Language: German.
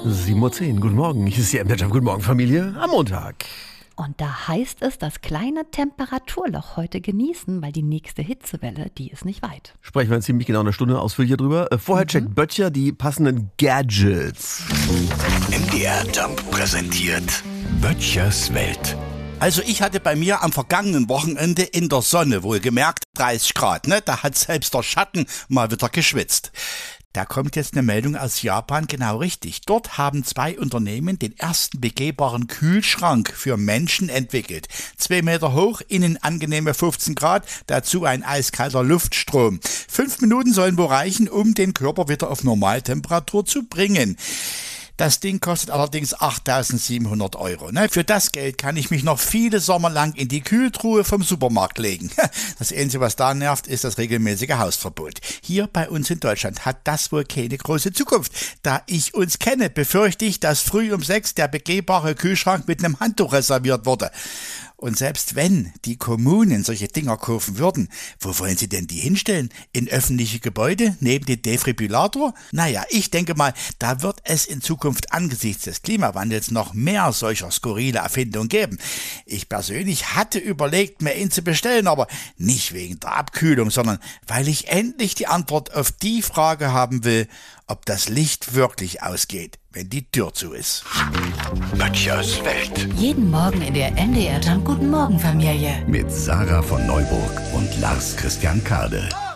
7:10 Uhr, guten Morgen. Hier ist die MDR. Guten Morgen, Familie, am Montag. Und da heißt es, das kleine Temperaturloch heute genießen, weil die nächste Hitzewelle, die ist nicht weit. Sprechen wir in ziemlich genau einer Stunde ausführlicher drüber. Vorher checkt Böttcher die passenden Gadgets. MDR Jump präsentiert Böttchers Welt. Also ich hatte bei mir am vergangenen Wochenende in der Sonne wohlgemerkt 30 Grad, ne? Da hat selbst der Schatten mal wieder geschwitzt. Da kommt jetzt eine Meldung aus Japan, genau richtig. Dort haben 2 Unternehmen den ersten begehbaren Kühlschrank für Menschen entwickelt. 2 Meter hoch, innen angenehme 15 Grad, dazu ein eiskalter Luftstrom. 5 Minuten sollen wohl reichen, um den Körper wieder auf Normaltemperatur zu bringen. Das Ding kostet allerdings 8.700 Euro. Ne? Für das Geld kann ich mich noch viele Sommer lang in die Kühltruhe vom Supermarkt legen. Das Einzige, was da nervt, ist das regelmäßige Hausverbot. Hier bei uns in Deutschland hat das wohl keine große Zukunft. Da ich uns kenne, befürchte ich, dass früh um 6 der begehbare Kühlschrank mit einem Handtuch reserviert wurde. Und selbst wenn die Kommunen solche Dinger kaufen würden, wo wollen sie denn die hinstellen? In öffentliche Gebäude? Neben dem Defibrillator? Naja, ich denke mal, da wird es in Zukunft angesichts des Klimawandels noch mehr solcher skurrile Erfindungen geben. Ich persönlich hatte überlegt, mir ihn zu bestellen, aber nicht wegen der Abkühlung, sondern weil ich endlich die Antwort auf die Frage haben will, ob das Licht wirklich ausgeht, wenn die Tür zu ist. Böttchers Welt. Jeden Morgen in der MDR Jump Guten Morgen Familie. Mit Sarah von Neuburg und Lars Christian Kade.